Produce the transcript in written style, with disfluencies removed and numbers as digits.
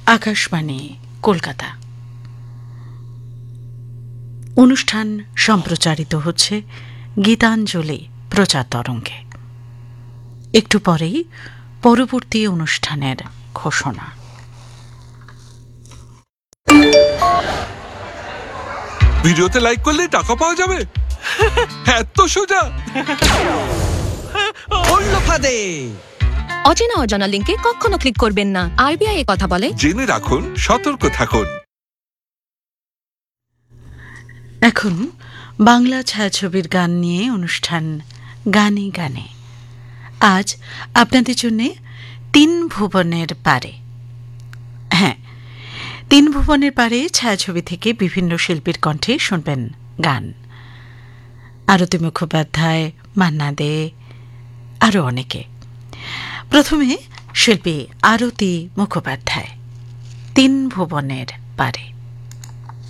আকাশবাণী কলকাতা। অনুষ্ঠান সম্প্রচারিত হচ্ছে গীতাঞ্জলি প্রচার তরঙ্গে। একটু পরেই পরবর্তী অনুষ্ঠানের ঘোষণা। ভিডিওতে লাইক করলে টাকা পাওয়া যাবে? এত সোজা? ফাঁদে অচেনা অজানা লিঙ্কে কখনো ক্লিক করবেন না। আরবিআই কথা বলে, জেনে রাখুন, সতর্ক থাকুন। এখন বাংলা ছায়াছবির গান নিয়ে অনুষ্ঠান গানে গানে। আজ আপনাদের জন্য ৩ ভুবনের পারে। হ্যাঁ, ৩ ভুবনের পারে ছায়াছবি থেকে বিভিন্ন শিল্পীর কণ্ঠে শুনবেন গান। আরতি মুখোপাধ্যায়, মান্না দে, আরও অনেকে। প্রথমে শিল্পী আরতি মুখোপাধ্যায়, ৩ ভুবনের পারে।